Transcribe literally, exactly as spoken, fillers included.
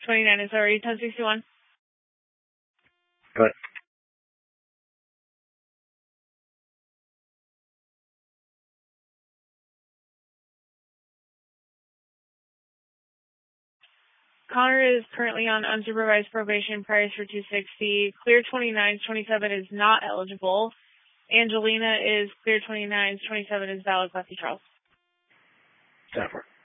twenty-nine is already ten sixty-one. Good. Connor is currently on unsupervised probation, price for two sixty. Clear twenty-nines, twenty-seven is not eligible. Angelina is clear twenty-nines, twenty-seven is valid, Classy Charles. Separate.